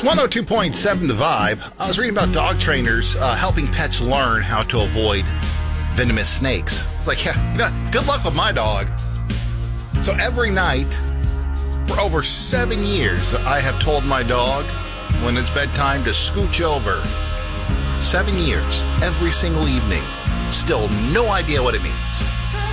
102.7 The Vibe. I was reading about dog trainers helping pets learn how to avoid venomous snakes. It's like, yeah, good luck with my dog. So every night, for over 7 years, I have told my dog when it's bedtime to scooch over. 7 years, every single evening. Still no idea what it means.